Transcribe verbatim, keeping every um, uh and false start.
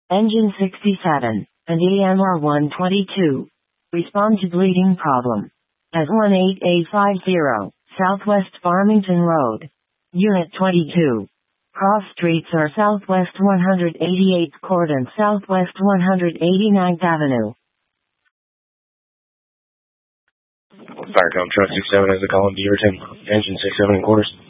Engine sixty-seven, and E M R one twenty-two. Respond to bleeding problem. At one eight eight five zero, Southwest Farmington Road. Unit twenty-two. Cross streets are Southwest one hundred eighty-eighth Court and Southwest one hundred eighty-ninth Avenue. Firecom Truck six seven has a call in Beaverton. Engine six seven in quarters.